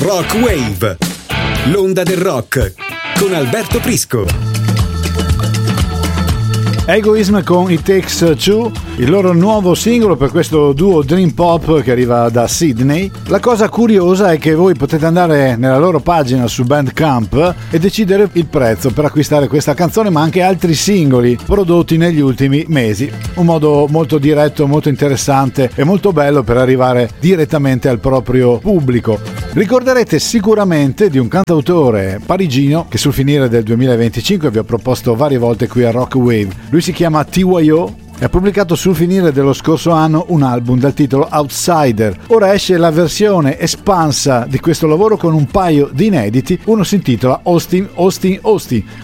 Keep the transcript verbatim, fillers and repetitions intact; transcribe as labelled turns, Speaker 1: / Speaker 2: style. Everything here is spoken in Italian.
Speaker 1: Rock Wave, l'onda del rock, con Alberto Prisco.
Speaker 2: Egoism con It Takes Two, il loro nuovo singolo per questo duo Dream Pop che arriva da Sydney. La cosa curiosa è che voi potete andare nella loro pagina su Bandcamp e decidere il prezzo per acquistare questa canzone, ma anche altri singoli prodotti negli ultimi mesi. Un modo molto diretto, molto interessante e molto bello per arrivare direttamente al proprio pubblico. Ricorderete sicuramente di un cantautore parigino che sul finire del duemilaventicinque vi ho proposto varie volte qui a Rock Wave. Lui si chiama T Y O e ha pubblicato sul finire dello scorso anno un album dal titolo Outsider. Ora esce la versione espansa di questo lavoro con un paio di inediti. Uno si intitola Austin Austin Austin.